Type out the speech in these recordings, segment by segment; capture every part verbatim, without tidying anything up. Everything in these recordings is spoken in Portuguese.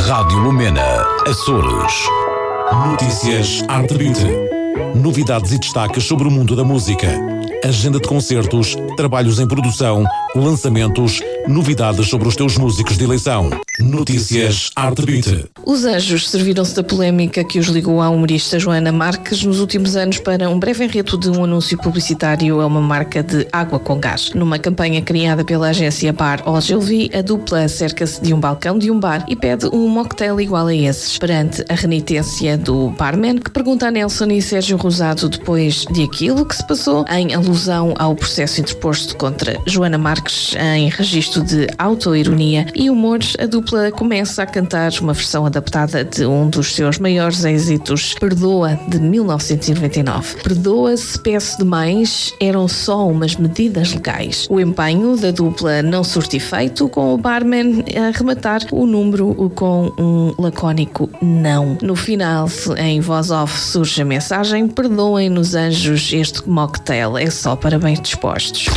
Rádio Lumena, Açores. Notícias Arte Beat. Novidades e destaques sobre o mundo da música. Agenda de concertos, trabalhos em produção, lançamentos, novidades sobre os teus músicos de eleição. Notícias Arte Beat. Os Anjos serviram-se da polémica que os ligou à humorista Joana Marques nos últimos anos para um breve enredo de um anúncio publicitário a uma marca de água com gás. Numa campanha criada pela agência Bar Ogilvy, a dupla cerca-se de um balcão de um bar e pede um mocktail igual a esses, perante a renitência do barman, que pergunta a Nelson e Sérgio Rosado depois de aquilo que se passou, em alusão ao processo interposto contra Joana Marques em registro de autoironia e humor. A dupla começa a cantar uma versão adaptada de um dos seus maiores êxitos, Perdoa, de mil novecentos e noventa e nove. Perdoa-se, peço demais, eram só umas medidas legais. O empenho da dupla não surte efeito, com o barman a rematar o número com um lacónico não. No final, em voz off, surge a mensagem: perdoem-nos, anjos, este mocktail é só para bem dispostos.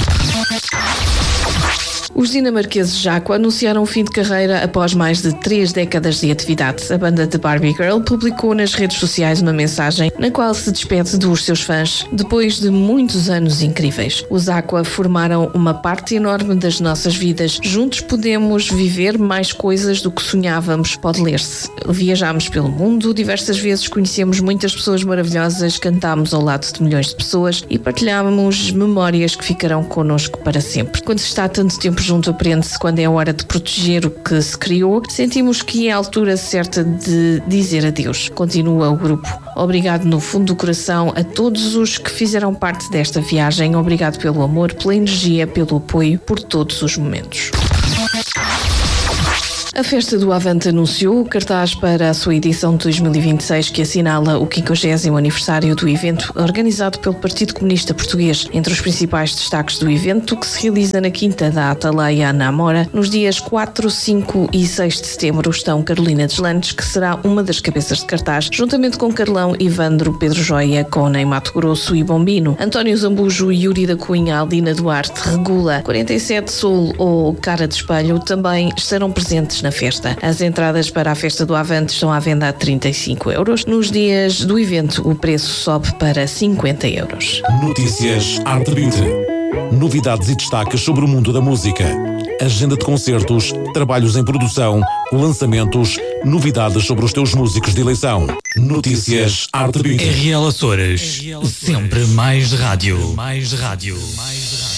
Os dinamarqueses Jaco anunciaram o fim de carreira após mais de três décadas de atividade. A banda de Barbie Girl publicou nas redes sociais uma mensagem na qual se despede dos seus fãs depois de muitos anos incríveis. Os Aqua formaram uma parte enorme das nossas vidas. Juntos podemos viver mais coisas do que sonhávamos. Pode ler-se. Viajámos pelo mundo diversas vezes, conhecemos muitas pessoas maravilhosas, cantámos ao lado de milhões de pessoas e partilhámos memórias que ficarão connosco para sempre. Quando se está tanto tempo junto, aprende-se quando é a hora de proteger o que se criou. Sentimos que é a altura certa de dizer adeus. Continua o grupo. Obrigado no fundo do coração a todos os que fizeram parte desta viagem. Obrigado pelo amor, pela energia, pelo apoio, por todos os momentos. A Festa do Avante anunciou o cartaz para a sua edição de dois mil e vinte e seis, que assinala o quinquagésimo aniversário do evento, organizado pelo Partido Comunista Português. Entre os principais destaques do evento, que se realiza na Quinta da Atalaia, na Amora, nos dias quatro, cinco e seis de setembro, estão Carolina Deslandes, que será uma das cabeças de cartaz, juntamente com Carlão, Ivandro, Pedro Joia, Cona em Mato Grosso e Bombino, António Zambujo, Yuri da Cunha, Aldina Duarte, Regula, quarenta e sete Sul ou Cara de Espelho também estarão presentes na festa. As entradas para a Festa do Avante estão à venda a trinta e cinco euros. Nos dias do evento, o preço sobe para cinquenta euros. Notícias Arte Beat. Novidades e destaques sobre o mundo da música. Agenda de concertos, trabalhos em produção, lançamentos, novidades sobre os teus músicos de eleição. Notícias Arte Beat. R L Açores. Sempre mais rádio. Mais rádio. Mais rádio.